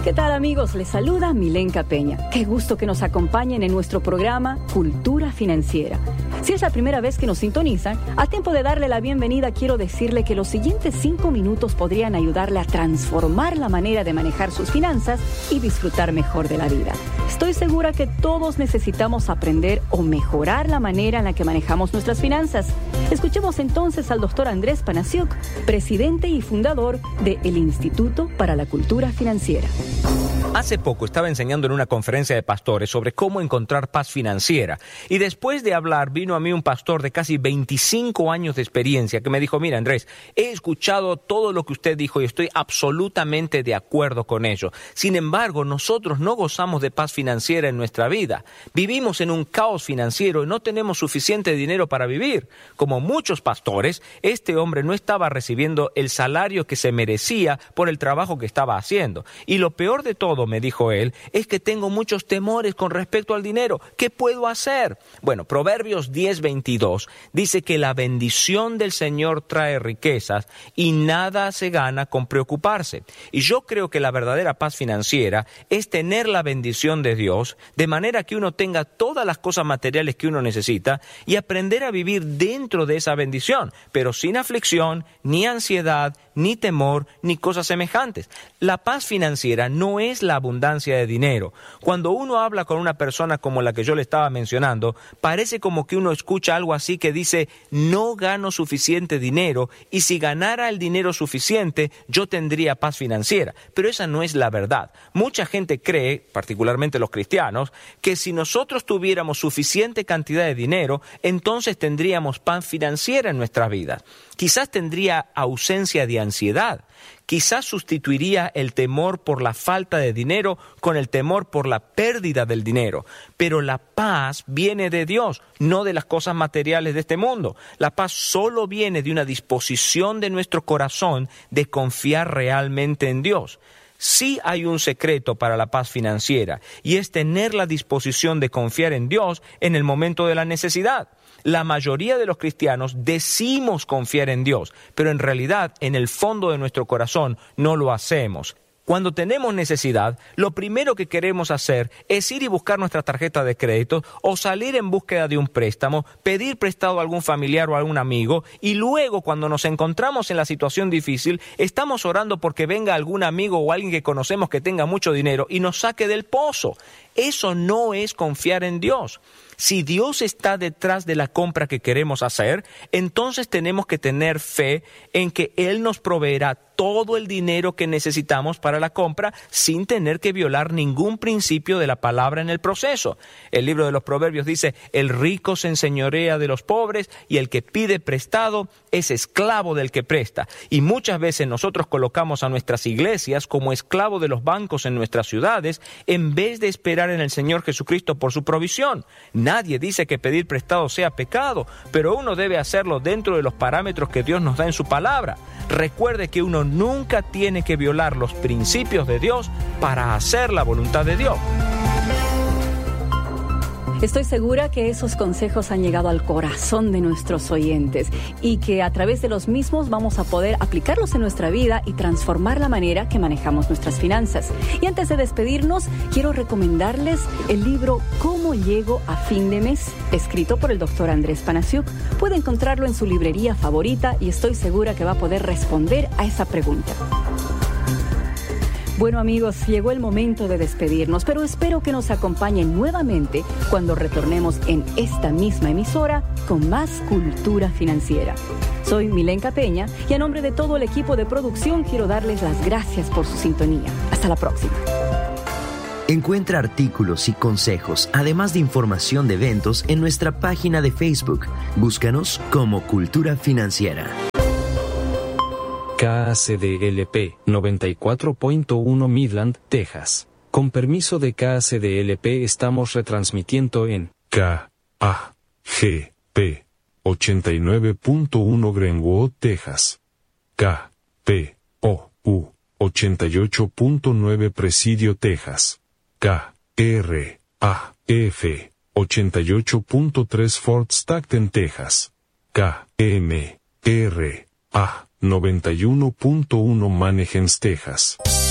¿Qué tal, amigos? Les saluda Milenka Peña. Qué gusto que nos acompañen en nuestro programa Cultura Financiera. Si es la primera vez que nos sintonizan, a tiempo de darle la bienvenida, quiero decirle que los siguientes 5 minutos podrían ayudarle a transformar la manera de manejar sus finanzas y disfrutar mejor de la vida. Estoy segura que todos necesitamos aprender o mejorar la manera en la que manejamos nuestras finanzas. Escuchemos entonces al doctor Andrés Panasiuk, presidente y fundador del Instituto para la Cultura Financiera. Hace poco estaba enseñando en una conferencia de pastores sobre cómo encontrar paz financiera. Y después de hablar, vino a mí un pastor de casi 25 años de experiencia que me dijo: mira, Andrés, he escuchado todo lo que usted dijo y estoy absolutamente de acuerdo con ello. Sin embargo, nosotros no gozamos de paz financiera en nuestra vida. Vivimos en un caos financiero y no tenemos suficiente dinero para vivir. Como muchos pastores, este hombre no estaba recibiendo el salario que se merecía por el trabajo que estaba haciendo. Y lo peor de todo, me dijo él, es que tengo muchos temores con respecto al dinero. ¿Qué puedo hacer? Bueno, Proverbios 10:22 dice que la bendición del Señor trae riquezas y nada se gana con preocuparse. Y yo creo que la verdadera paz financiera es tener la bendición de Dios, de manera que uno tenga todas las cosas materiales que uno necesita y aprender a vivir dentro de esa bendición, pero sin aflicción, ni ansiedad, ni temor, ni cosas semejantes. La paz financiera no es la abundancia de dinero. Cuando uno habla con una persona como la que yo le estaba mencionando, parece como que uno escucha algo así que dice: no gano suficiente dinero y si ganara el dinero suficiente, yo tendría paz financiera. Pero esa no es la verdad. Mucha gente cree, particularmente los cristianos, que si nosotros tuviéramos suficiente cantidad de dinero, entonces tendríamos paz financiera en nuestras vidas. Quizás tendría ausencia de ansiedad. Quizás sustituiría el temor por la falta de dinero con el temor por la pérdida del dinero. Pero la paz viene de Dios, no de las cosas materiales de este mundo. La paz solo viene de una disposición de nuestro corazón de confiar realmente en Dios. Sí hay un secreto para la paz financiera, y es tener la disposición de confiar en Dios en el momento de la necesidad. La mayoría de los cristianos decimos confiar en Dios, pero en realidad, en el fondo de nuestro corazón, no lo hacemos. Cuando tenemos necesidad, lo primero que queremos hacer es ir y buscar nuestra tarjeta de crédito o salir en búsqueda de un préstamo, pedir prestado a algún familiar o a algún amigo, y luego, cuando nos encontramos en la situación difícil, estamos orando porque venga algún amigo o alguien que conocemos que tenga mucho dinero y nos saque del pozo. Eso no es confiar en Dios. Si Dios está detrás de la compra que queremos hacer, entonces tenemos que tener fe en que Él nos proveerá todo el dinero que necesitamos para la compra sin tener que violar ningún principio de la palabra en el proceso. El libro de los Proverbios dice: el rico se enseñorea de los pobres y el que pide prestado es esclavo del que presta. Y muchas veces nosotros colocamos a nuestras iglesias como esclavo de los bancos en nuestras ciudades en vez de esperar en el Señor Jesucristo por su provisión. Nadie dice que pedir prestado sea pecado, pero uno debe hacerlo dentro de los parámetros que Dios nos da en su palabra. Recuerde que uno nunca tiene que violar los principios de Dios para hacer la voluntad de Dios. Estoy segura que esos consejos han llegado al corazón de nuestros oyentes y que a través de los mismos vamos a poder aplicarlos en nuestra vida y transformar la manera que manejamos nuestras finanzas. Y antes de despedirnos, quiero recomendarles el libro ¿Cómo llego a fin de mes?, escrito por el doctor Andrés Panasiuk. Puede encontrarlo en su librería favorita y estoy segura que va a poder responder a esa pregunta. Bueno, amigos, llegó el momento de despedirnos, pero espero que nos acompañen nuevamente cuando retornemos en esta misma emisora con más Cultura Financiera. Soy Milenka Peña y a nombre de todo el equipo de producción quiero darles las gracias por su sintonía. Hasta la próxima. Encuentra artículos y consejos, además de información de eventos en nuestra página de Facebook. Búscanos como Cultura Financiera. KACDLP 94.1 Midland, Texas. Con permiso de KACDLP estamos retransmitiendo en KAGP 89.1 Greenwood, Texas. KPOU 88.9 Presidio, Texas. KRAF 88.3 Fort Stockton, Texas. KMRA 91.1 Manheim, Texas.